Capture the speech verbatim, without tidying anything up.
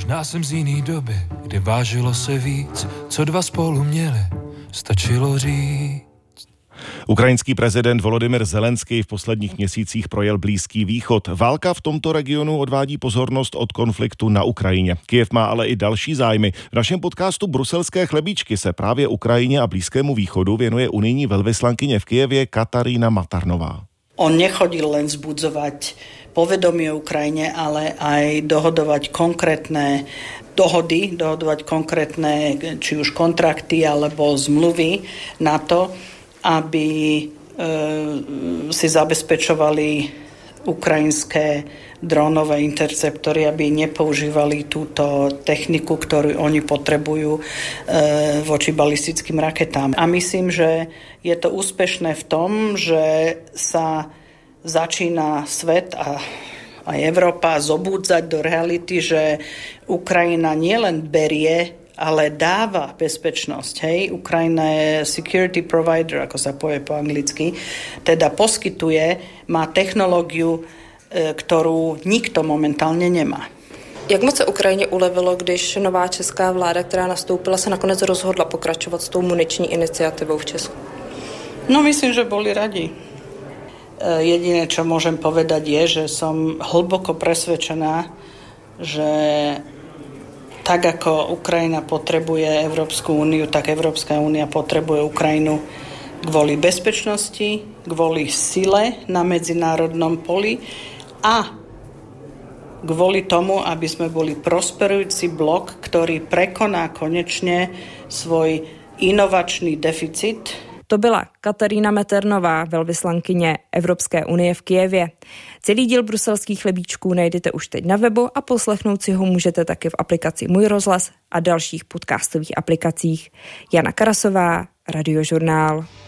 Možná jsem z jiný doby, kdy vážilo se víc, co dva spolu měli, stačilo říct. Ukrajinský prezident Volodymyr Zelenský v posledních měsících projel Blízký východ. Válka v tomto regionu odvádí pozornost od konfliktu na Ukrajině. Kyjev má ale i další zájmy. V našem podcastu Bruselské chlebíčky se právě Ukrajině a Blízkému východu věnuje unijní velvyslankyně v Kyjevě Katarína Matarnová. On nechodil len vzbudzovať povedomie o Ukrajine, ale aj dohodovať konkrétne dohody, dohodovať konkrétne či už kontrakty alebo zmluvy na to, aby e, si zabezpečovali ukrajinské drónové interceptory, aby nepoužívali túto techniku, ktorú oni potrebujú e, voči balistickým raketám. A myslím, že je to úspešné v tom, že sa začína svet a aj Európa zobúdzať do reality, že Ukrajina nielen berie, ale dáva bezpečnosť. Hej? Ukrajina je security provider, ako sa povie po anglicky, teda poskytuje, má technológiu, e, ktorú nikto momentálně nemá. Jak moc se Ukrajině ulevilo, když nová česká vláda, která nastoupila, se nakonec rozhodla pokračovat s tou muniční iniciativou v Česku? No myslím, že boli radi. E, jediné, čo môžem povedať, je, že som hlboko presvedčená, že tak ako Ukrajina potrebuje Európsku úniu, tak Európska únia potrebuje Ukrajinu kvôli bezpečnosti, kvôli sile na medzinárodnom poli a kvôli tomu, aby sme boli prosperujúci blok, ktorý prekoná konečne svoj inovačný deficit. To byla Katarína Matarnová, velvyslankyně Evropské unie v Kyjevě. Celý díl bruselských chlebíčků najdete už teď na webu a poslechnout si ho můžete taky v aplikaci Můj rozhlas a dalších podcastových aplikacích. Jana Karasová, Radiožurnál.